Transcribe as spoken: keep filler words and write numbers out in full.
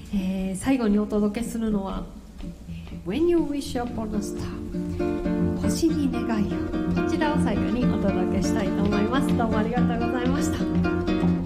えー、最後にお届けするのは When You Wish Upon a Star 星に願いを、こちらを最後にお届けしたいと思います。どうもありがとうございました。